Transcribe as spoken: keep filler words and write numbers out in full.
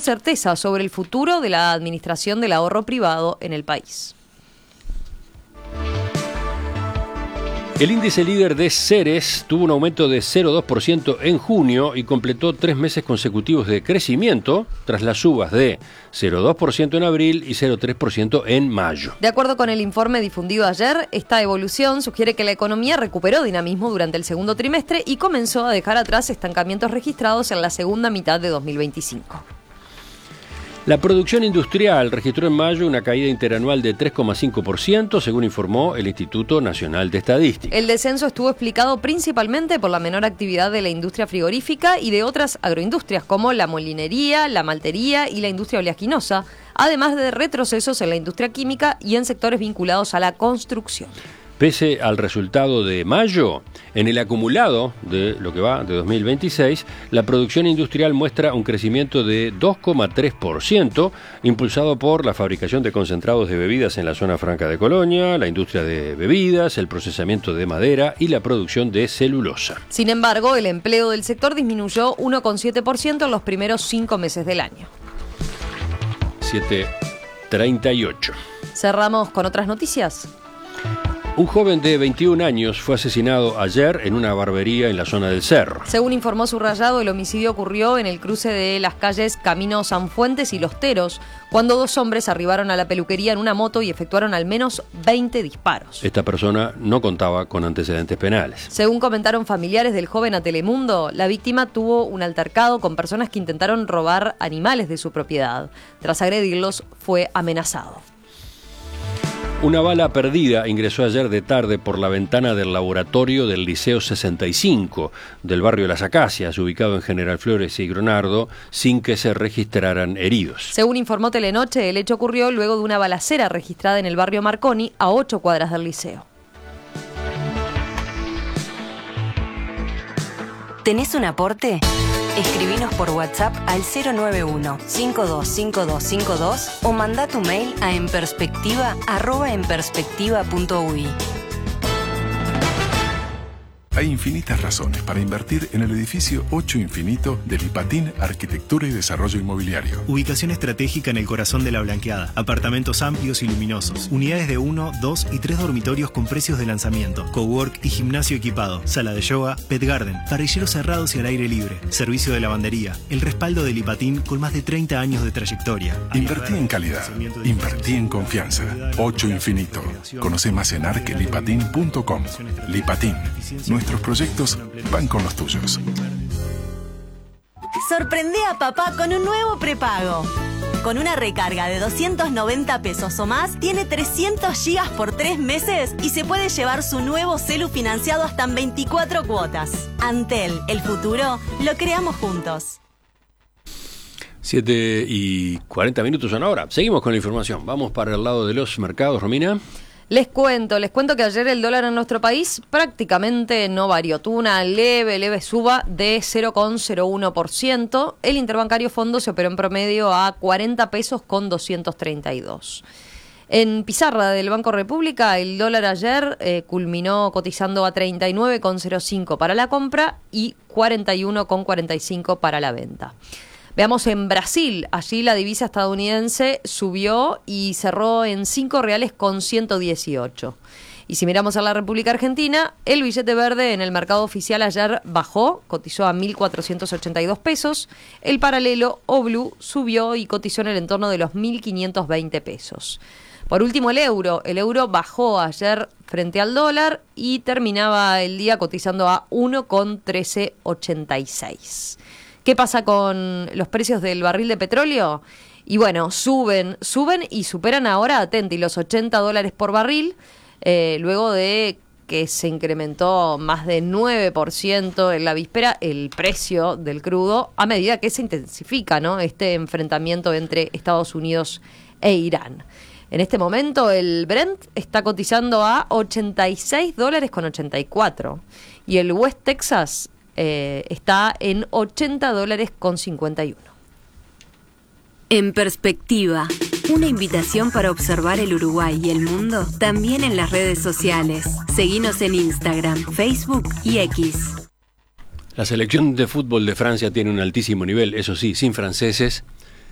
mayor certeza sobre el futuro de la administración del ahorro privado en el país. El índice líder de Ceres tuvo un aumento de cero coma dos por ciento en junio y completó tres meses consecutivos de crecimiento tras las subas de cero coma dos por ciento en abril y cero coma tres por ciento en mayo. De acuerdo con el informe difundido ayer, esta evolución sugiere que la economía recuperó dinamismo durante el segundo trimestre y comenzó a dejar atrás estancamientos registrados en la segunda mitad de dos mil veinticinco. La producción industrial registró en mayo una caída interanual de tres coma cinco por ciento, según informó el Instituto Nacional de Estadística. El descenso estuvo explicado principalmente por la menor actividad de la industria frigorífica y de otras agroindustrias como la molinería, la maltería y la industria oleaginosa, además de retrocesos en la industria química y en sectores vinculados a la construcción. Pese al resultado de mayo, en el acumulado de lo que va de dos mil veintiséis, la producción industrial muestra un crecimiento de dos coma tres por ciento, impulsado por la fabricación de concentrados de bebidas en la zona franca de Colonia, la industria de bebidas, el procesamiento de madera y la producción de celulosa. Sin embargo, el empleo del sector disminuyó uno coma siete por ciento en los primeros cinco meses del año. siete treinta y ocho. Cerramos con otras noticias. Un joven de veintiún años fue asesinado ayer en una barbería en la zona del Cerro. Según informó Subrayado, el homicidio ocurrió en el cruce de las calles Camino Sanfuentes y Los Teros, cuando dos hombres arribaron a la peluquería en una moto y efectuaron al menos veinte disparos. Esta persona no contaba con antecedentes penales. Según comentaron familiares del joven a Telemundo, la víctima tuvo un altercado con personas que intentaron robar animales de su propiedad. Tras agredirlos, fue amenazado. Una bala perdida ingresó ayer de tarde por la ventana del laboratorio del Liceo sesenta y cinco del barrio Las Acacias, ubicado en General Flores y Gronardo, sin que se registraran heridos. Según informó Telenoche, el hecho ocurrió luego de una balacera registrada en el barrio Marconi, a ocho cuadras del liceo. ¿Tenés un aporte? Escribinos por WhatsApp al cero nueve uno, cinco dos cinco dos cinco dos o mandá tu mail a enperspectiva arroba enperspectiva punto uy. Hay infinitas razones para invertir en el edificio ocho Infinito de Lipatín Arquitectura y Desarrollo Inmobiliario. Ubicación estratégica en el corazón de la Blanqueada. Apartamentos amplios y luminosos. Unidades de uno, dos y tres dormitorios con precios de lanzamiento. Cowork y gimnasio equipado. Sala de yoga, pet garden. Parrilleros cerrados y al aire libre. Servicio de lavandería. El respaldo de Lipatín con más de treinta años de trayectoria. Invertí en calidad. Invertí en confianza. ocho Infinito. Conoce más en arquelipatín punto com. Lipatín. Nuestros proyectos van con los tuyos. Sorprende a papá con un nuevo prepago. Con una recarga de doscientos noventa pesos o más, tiene trescientos gigas por tres meses y se puede llevar su nuevo celu financiado hasta en veinticuatro cuotas. Antel, el futuro, lo creamos juntos. siete y cuarenta minutos son ahora. Seguimos con la información. Vamos para el lado de los mercados, Romina. Les cuento, les cuento que ayer el dólar en nuestro país prácticamente no varió. Tuvo una leve, leve suba de cero coma cero uno por ciento. El interbancario fondo se operó en promedio a cuarenta pesos con doscientos treinta y dos. En pizarra del Banco República, el dólar ayer eh, culminó cotizando a treinta y nueve coma cero cinco para la compra y cuarenta y uno coma cuarenta y cinco para la venta. Veamos en Brasil, allí la divisa estadounidense subió y cerró en cinco reales con ciento dieciocho. Y si miramos a la República Argentina, el billete verde en el mercado oficial ayer bajó, cotizó a mil cuatrocientos ochenta y dos pesos. El paralelo o blue subió y cotizó en el entorno de los mil quinientos veinte pesos. Por último, el euro. El euro bajó ayer frente al dólar y terminaba el día cotizando a uno coma trece ochenta y seis. ¿Qué pasa con los precios del barril de petróleo? Y bueno, suben, suben y superan ahora, atenti, los ochenta dólares por barril, eh, luego de que se incrementó más de nueve por ciento en la víspera el precio del crudo a medida que se intensifica, ¿no?, este enfrentamiento entre Estados Unidos e Irán. En este momento el Brent está cotizando a ochenta y seis dólares con ochenta y cuatro y el West Texas Eh, está en ochenta dólares con cincuenta y uno. En Perspectiva, una invitación para observar el Uruguay y el mundo también en las redes sociales. Seguinos en Instagram, Facebook y X. La selección de fútbol de Francia tiene un altísimo nivel, eso sí, sin franceses